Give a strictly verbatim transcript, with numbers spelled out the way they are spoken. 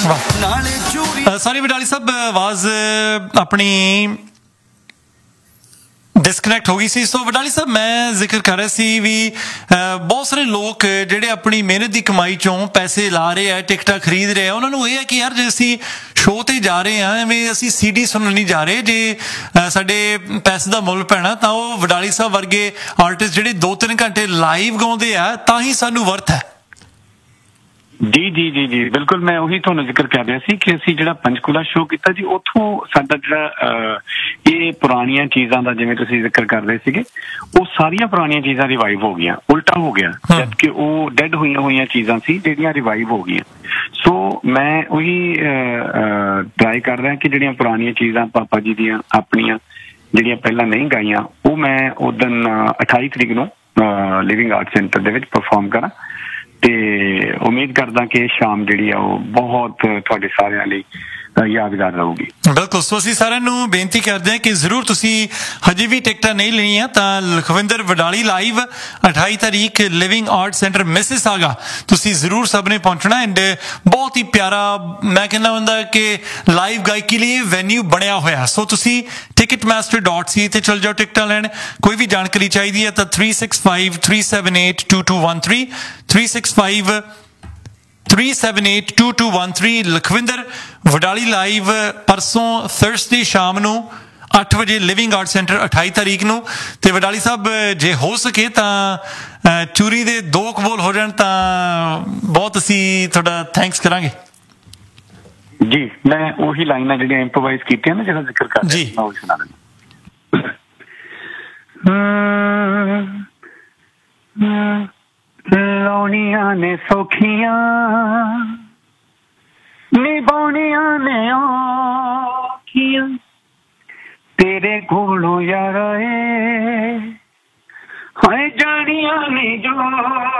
Sorry बटाली साहब, आवाज अपनी डिसकनैक्ट हो गई सी। सो बटाली साहब, मैं जिक्र कर रहा सी भी बहुत सारे लोग ਜਿਹੜੇ ਆਪਣੀ ਮਿਹਨਤ ਦੀ ਕਮਾਈ ਚੋਂ ਪੈਸੇ ਲਾ ਰਹੇ ਆ, ਟਿਕਟਾਂ ਖਰੀਦ ਰਹੇ ਆ, ਉਹਨਾਂ ਨੂੰ ਇਹ ਹੈ ਕਿ ਯਾਰ ਜੇ ਅਸੀਂ ਸ਼ੋਅ ਤੇ ਜਾ ਰਹੇ ਆ, ਐਵੇਂ ਅਸੀਂ ਸੀਡੀ ਸੁਣਨ ਨਹੀਂ ਜਾ ਰਹੇ, ਜੇ ਸਾਡੇ ਪੈਸੇ ਦਾ ਮੁੱਲ ਪੈਣਾ ਤਾਂ ਉਹ ਵਡਾਲੀ ਸਾਹਿਬ ਵਰਗੇ ਆਰਟਿਸਟ ਜਿਹੜੇ ਦੋ ਤਿੰਨ ਘੰਟੇ ਲਾਈਵ ਗਾਉਂਦੇ ਆ ਤਾਂ ਹੀ ਸਾਨੂੰ ਵਰਥ ਹੈ। ਜੀ ਜੀ ਜੀ ਜੀ ਬਿਲਕੁਲ, ਮੈਂ ਉਹੀ ਤੁਹਾਨੂੰ ਜ਼ਿਕਰ ਕਰ ਰਿਹਾ ਸੀ ਕਿ ਅਸੀਂ ਜਿਹੜਾ ਪੰਚਕੂਲਾ ਸ਼ੋਅ ਕੀਤਾ ਜੀ, ਉੱਥੋਂ ਸਾਡਾ ਜਿਹੜਾ ਇਹ ਪੁਰਾਣੀਆਂ ਚੀਜ਼ਾਂ ਦਾ ਜਿਵੇਂ ਤੁਸੀਂ ਜ਼ਿਕਰ ਕਰ ਰਹੇ ਸੀਗੇ, ਉਹ ਸਾਰੀਆਂ ਪੁਰਾਣੀਆਂ ਚੀਜ਼ਾਂ ਰਿਵਾਈਵ ਹੋ ਗਈਆਂ, ਉਲਟਾ ਹੋ ਗਿਆ, ਜਦ ਕਿ ਉਹ ਡੈਡ ਹੋਈਆਂ ਹੋਈਆਂ ਚੀਜ਼ਾਂ ਸੀ ਜਿਹੜੀਆਂ ਰਿਵਾਈਵ ਹੋ ਗਈਆਂ। ਸੋ ਮੈਂ ਉਹੀ ਟਰਾਈ ਕਰ ਰਿਹਾ ਕਿ ਜਿਹੜੀਆਂ ਪੁਰਾਣੀਆਂ ਚੀਜ਼ਾਂ ਪਾਪਾ ਜੀ ਦੀਆਂ ਆਪਣੀਆਂ ਜਿਹੜੀਆਂ ਪਹਿਲਾਂ ਨਹੀਂ ਗਾਈਆਂ, ਉਹ ਮੈਂ ਉਦੋਂ ਅਠਾਈ ਤਰੀਕ ਨੂੰ ਲਿਵਿੰਗ ਆਰਟ ਸੈਂਟਰ ਦੇ ਵਿੱਚ ਪਰਫਾਰਮ ਕਰਾਂ ਤੇ ਉਮੀਦ ਕਰਦਾ ਕਿ ਸ਼ਾਮ ਜਿਹੜੀ ਆ ਉਹ ਬਹੁਤ ਤੁਹਾਡੇ ਸਾਰਿਆਂ ਲਈ ਯਾਦਗਾਰ ਰਹੂਗੀ। ਬਿਲਕੁਲ। ਸੋ ਅਸੀਂ ਸਾਰਿਆਂ ਨੂੰ ਬੇਨਤੀ ਕਰਦੇ ਹਾਂ ਕਿ ਜ਼ਰੂਰ ਤੁਸੀਂ ਹਜੇ ਵੀ ਟਿਕਟਾਂ ਨਹੀਂ ਲੈਣੀਆਂ ਤਾਂ ਲਖਵਿੰਦਰ ਵਡਾਲੀ ਲਾਈਵ ਅਠਾਈ ਤਾਰੀਖ ਲਿਵਿੰਗ ਆਰਟ ਸੈਂਟਰ ਮਿਸਿਸਾਗਾ ਤੁਸੀਂ ਜ਼ਰੂਰ ਸਭ ਨੇ ਪਹੁੰਚਣਾ। ਐਂਡ ਬਹੁਤ ਹੀ ਪਿਆਰਾ, ਮੈਂ ਕਹਿੰਦਾ ਹੁੰਦਾ ਕਿ ਲਾਈਵ ਗਾਇਕੀ ਲਈ ਵੈਨਿਊ ਬਣਿਆ ਹੋਇਆ। ਸੋ ਤੁਸੀਂ ਟਿਕਟ ਮਾਸਟਰ ਡਾਟ ਸੀ ਤੇ ਚਲ ਜਾਓ ਟਿਕਟਾਂ ਲੈਣ। ਕੋਈ ਵੀ ਜਾਣਕਾਰੀ ਚਾਹੀਦੀ ਹੈ ਤਾਂ three six five three seven eight two to one three three six five three seven eight two to one three. Lakhwinder Wadali live ਪਰਸੋਂ ਥਰਸਡੇ ਸ਼ਾਮ ਨੂੰ ਅੱਠ ਵਜੇ ਲਿਵਿੰਗ ਆਰਟ ਸੈਂਟਰ ਅਠਾਈ ਤਾਰੀਖ ਨੂੰ। ਤੇ ਵਡਾਲੀ ਸਾਹਿਬ, ਜੇ ਹੋ ਸਕੇ ਤਾਂ ਚੂਰੀ ਦੇ ਦੋ ਕਬੂਲ ਹੋ ਜਾਣ ਤਾਂ ਬਹੁਤ ਅਸੀਂ ਤੁਹਾਡਾ ਥੈਂਕਸ ਕਰਾਂਗੇ ਜੀ। ਮੈਂ ਉਹੀ ਲਾਈਨਾਂ ਜਿਹੜੀਆਂ ਇੰਪਰੋਵਾਈਜ਼ ਕੀਤੀਆਂ ਨਾ, ਜਿਹੜਾ ਜ਼ਿਕਰ ਕਰ ਜੀ, ਮੈਂ ਉਹ ਸੁਣਾ ਦਿੰਦਾ। ਲਾਉਣੀਆਂ ਨੇ ਸੌਖੀਆਂ, ਨਿਭਾਉਣੀਆਂ ਨੇ ਔਖੀਆਂ, ਤੇਰੇ ਕੋਲੋਂ ਯਾਰਾ ਏ ਹਾਏ ਜਾਣੀਆਂ ਨੇ ਜੋ